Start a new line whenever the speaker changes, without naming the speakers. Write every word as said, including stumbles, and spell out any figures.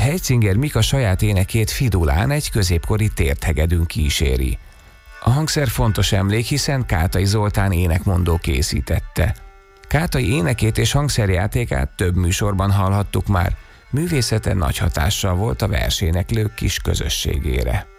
Heizinger Mika saját énekét fidulán egy középkori térthegedűn kíséri. A hangszer fontos emlék, hiszen Kátai Zoltán énekmondó készítette. Kátai énekét és hangszerjátékát több műsorban hallhattuk már, művészete nagy hatással volt a verséneklők kis közösségére.